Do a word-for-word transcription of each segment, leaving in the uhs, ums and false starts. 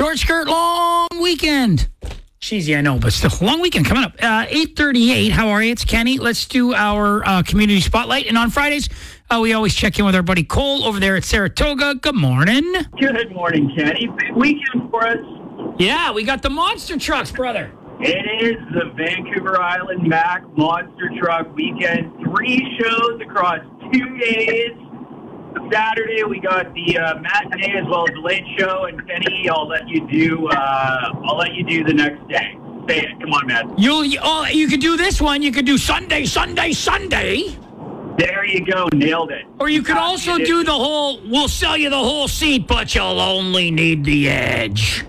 Short skirt, long weekend. Cheesy, I know, but still, long weekend coming up. Uh, eight thirty-eight, how are you? It's Kenny. Let's do our uh, community spotlight. And on Fridays, uh, we always check in with our buddy Cole over there at Saratoga. Good morning. Good morning, Kenny. Big weekend for us. Yeah, we got the monster trucks, brother. It is the Vancouver Island Mac Monster Truck Weekend. Three shows across two days. Saturday, we got the uh, matinee as well as the late show. And Kenny, I'll let you do. Uh, I'll let you do the next day. Say it. Come on, man. You'll, you, oh, you could do this one. You could do Sunday, Sunday, Sunday. There you go. Nailed it. Or you could also do the whole, we'll sell you the whole seat, but you'll only need the edge.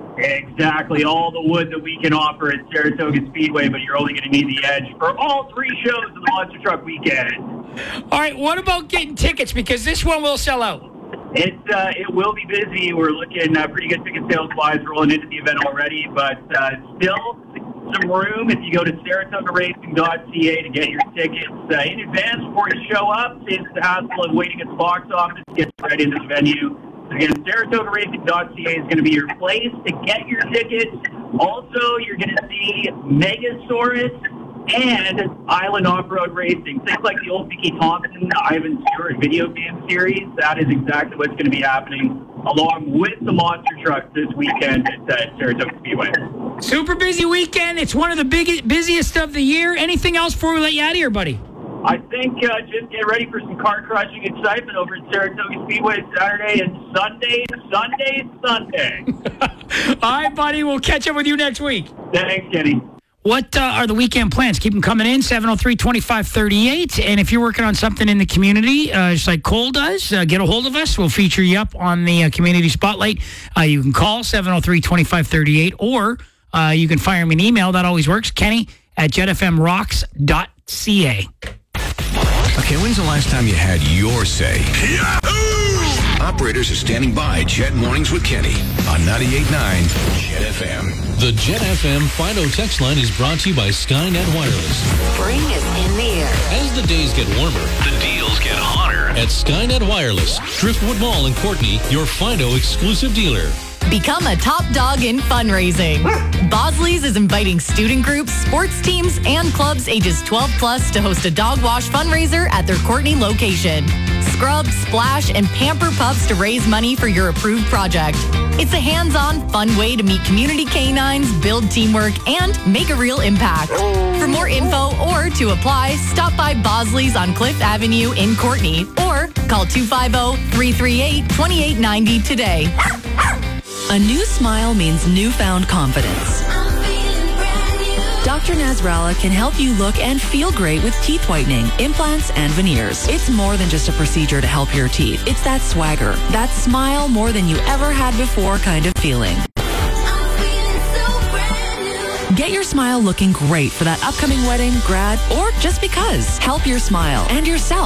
Exactly. All the wood that we can offer at Saratoga Speedway, but you're only going to need the edge for all three shows of the Monster Truck Weekend. All right. What about getting tickets? Because this one will sell out. It, uh, it will be busy. We're looking uh, pretty good ticket sales wise rolling into the event already, but uh, still some room if you go to saratoga racing dot c a to get your tickets uh, in advance before you show up. It's the hassle of waiting at the box office to get right into the venue. Again, saratoga racing dot c a is going to be your place to get your tickets. Also, you're going to see Megasaurus and Island Off-Road Racing. Things like the old Vicky Thompson, Ivan Stewart video game series. That is exactly what's going to be happening along with the monster trucks this weekend at uh, Saratoga Speedway. Super busy weekend. It's one of the big, busiest of the year. Anything else before we let you out of here, buddy? I think uh, just get ready for some car-crushing excitement over at Saratoga Speedway Saturday and Sunday, Sunday, Sunday. All right, buddy. We'll catch up with you next week. Thanks, Kenny. What uh, are the weekend plans? Keep them coming in, seven oh three, two five three eight. And if you're working on something in the community, uh, just like Cole does, uh, get a hold of us. We'll feature you up on the uh, community spotlight. Uh, you can call seven oh three, two five three eight, or uh, you can fire me an email. That always works. Kenny at jet f m rocks dot c a. Okay, when's the last time you had your say? Yahoo! Operators are standing by Jet Mornings with Kenny on ninety-eight point nine Jet F M. The Jet F M Fido text line is brought to you by Skynet Wireless. Spring is in the air. As the days get warmer, The deals get hotter. at Skynet Wireless, Driftwood Mall in Courtney, your Fido exclusive dealer. Become a top dog in fundraising. Bosley's is inviting student groups, sports teams, and clubs ages twelve plus to host a dog wash fundraiser at their Courtney location. Scrub, splash, and pamper pups to raise money for your approved project. It's a hands-on, fun way to meet community canines, build teamwork, and make a real impact. For more info or to apply, stop by Bosley's on Cliff Avenue in Courtney or call two five zero, three three eight, two eight nine zero today. A new smile means newfound confidence. Doctor Nasrallah can help you look and feel great with teeth whitening, implants, and veneers. It's more than just a procedure to help your teeth. It's that swagger, that smile more than you ever had before kind of feeling. Get your smile looking great for that upcoming wedding, grad, or just because. Help your smile and yourself